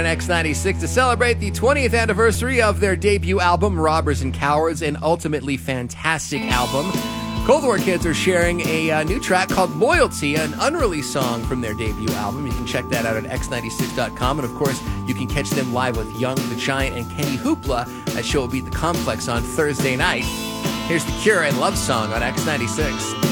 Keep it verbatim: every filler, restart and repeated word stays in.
On X ninety-six to celebrate the twentieth anniversary of their debut album, Robbers and Cowards, an ultimately fantastic album. Cold War Kids are sharing a uh, new track called Loyalty, an unreleased song from their debut album. You can check that out at x ninety-six dot com. And of course, you can catch them live with Young the Giant and Kenny Hoopla. That show will be at the Complex on Thursday night. Here's The Cure and Love Song on X ninety-six.